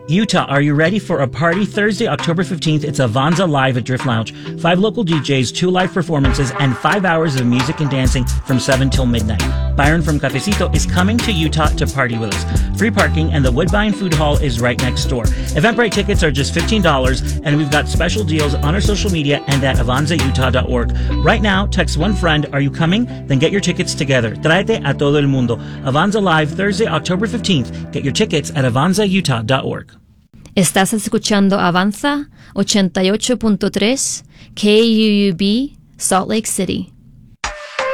Utah, are you ready for a party? Thursday, October 15th, it's Avanza Live at Drift Lounge. 5 local DJs, 2 live performances, and 5 hours of music and dancing from 7 till midnight. Byron from Cafecito is coming to Utah to party with us. Free parking, and the Woodbine Food Hall is right next door. Eventbrite tickets are just $15, and we've got special deals on our social media and at avanzautah.org. Right now, text one friend, are you coming? Then get your tickets together. Tráete a todo el mundo. Avanza Live, Thursday, October 15th. Get your tickets at avanzautah.org. Estás escuchando Avanza 88.3 KUUB, Salt Lake City.